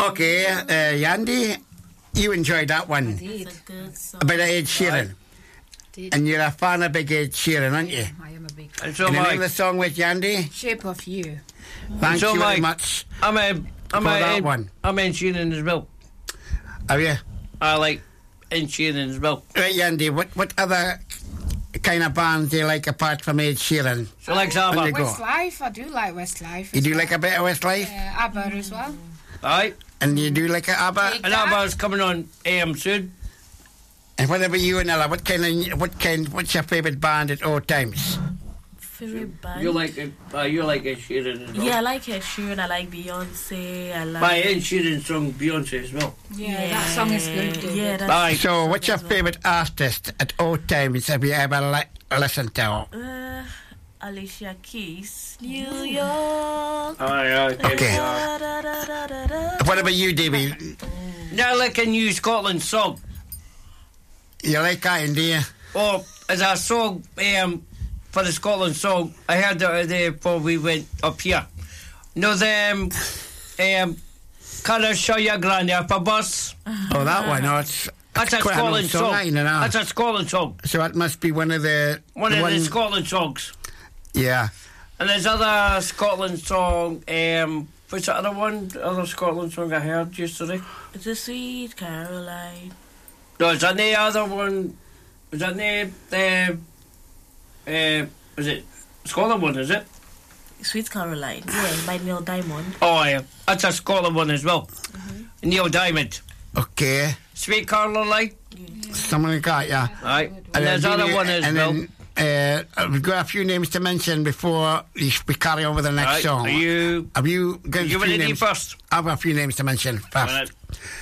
Okay, Yandy, you enjoyed that one. It's a good song. About Ed Sheeran. And you're a fan of big Ed Sheeran, aren't you? I am a big fan. And so And the am name of I. the song with Yandy? Shape of You. Thank So you very Mike, much I'm for that one. Ed Sheeran as well. Have you? I like Ed Sheeran as well. Right, Yandy, what other kind of bands do you like apart from Ed Sheeran? So like On you ABBA. go. Westlife, I do like Westlife. You do like a bit of Westlife? ABBA as well. Aye. And you do like a ABBA? And ABBA's coming on AM soon. And what about you and Ella? What's your favourite band at all times? Favorite band? You like Ed Sheeran as well. Yeah, I like Ed Sheeran. I like Beyonce. I like. My Ed Sheeran song Beyonce as well. Yeah, that song is good. David. Yeah, that's Aye. So, what's your favourite artist at all times? Have you ever listened to? Alicia Keys, New York. Aye. Okay. Da, da, da, da, da, da. What about you, Davey? Now I like a New Scotland song. You like that, do you? Oh, as a song for the Scotland song, I heard it there before we went up here. No, can I show your granny up a bus? Oh, that one. Oh, it's That's a quite an old Scotland song. ain't it, now? That's a Scotland song. So that must be one of the... One of the Scotland songs. Yeah. And there's other Scotland song. What's the other one? The other Scotland song I heard yesterday. It's a Sweet Caroline. No, is that the other one? Is that is it Scotland one, is it? Sweet Caroline. Yeah, by Neil Diamond. Oh, yeah. That's a Scotland one as well. Neil Diamond. Okay. Sweet Caroline. Something like that, yeah. Right. And there's other one as well. Then, we've got a few names to mention before we carry on with the next Right. song. Are you Have you got a you few ready names? first? I've got a few names to mention first. Right.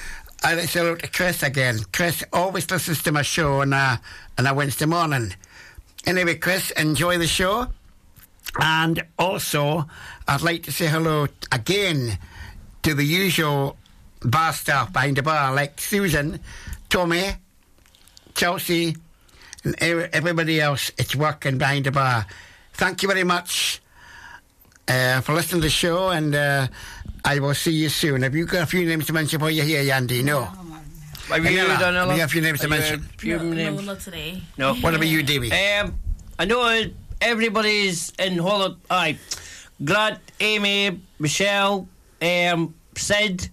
I say hello to Chris again. Chris always listens to my show on a Wednesday morning. Anyway, Chris, enjoy the show. And also, I'd like to say hello again to the usual bar staff behind the bar, like Susan, Tommy, Chelsea, and everybody else that's working behind the bar. Thank you very much for listening to the show, and I will see you soon. Have you got a few names to mention while you're here, Yandy? No. Have you Daniela, done a have lot? you a few names to Have you mention? a few No, names? not today. No. What about you, Davey? I know everybody's in holiday. Aye. Grant, Amy, Michelle, Sid,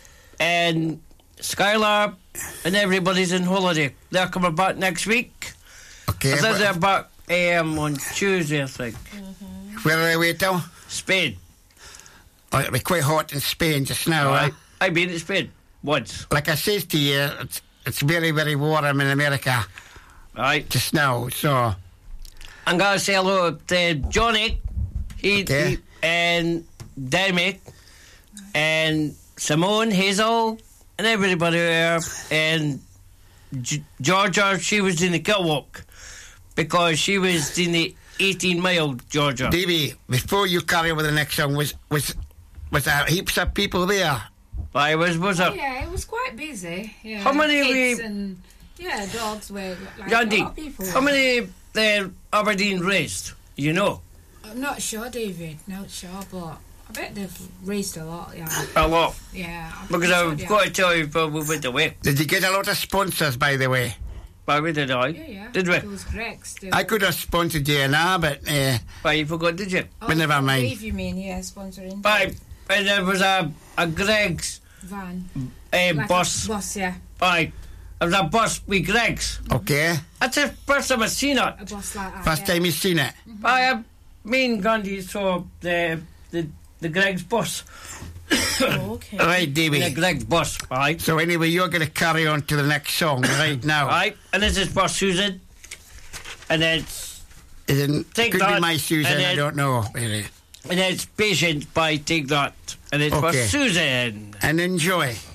and Skylar, and everybody's in holiday. They're coming back next week. Okay. I think they're back on Tuesday, I think. Where are they away till? Spain. Oh, it'll be quite hot in Spain just now. Right. I've been to Spain once. Like I says to you, it's very, very warm in America Right. just now. So, I'm going to say hello to Johnny, Okay. and Demi, and Simone, Hazel, and everybody there. And Georgia, she was in the Kilwalk because she was in the 18-mile Georgia. Davey, before you carry on with the next song, was there heaps of people there? I was it? Yeah, it was quite busy. Yeah. How many kids we- and dogs were like Yandy, a lot of people. how many Aberdeen raised? You know? I'm not sure, David. Not sure, but I bet they've raised a lot. Yeah, A lot. yeah. I'm Because sure I've they got are. to tell you before we went away. Did you get a lot of sponsors, by the way? Why we did I? Yeah. Did we? It was Greg's. I could have sponsored you now, but Why you forgot, did you? but never mind. Dave, you mean? Yeah, sponsoring. Right. And there was a Greg's Van. Like bus. A bus, yeah. Right. There was a bus with Greg's. Okay. That's the first time I've seen it. A bus like that. First yeah. time you've seen it. Me and Gandhi saw the Greg's bus. Oh, okay. Right, The Davey. Greg's bus, right? So anyway, you're going to carry on to the next song right now. Right. And this is for Susan. And it's Take could be That, my Susan, and I then- don't know, really. Patience by Take That. And it's for Okay. Susan. And enjoy.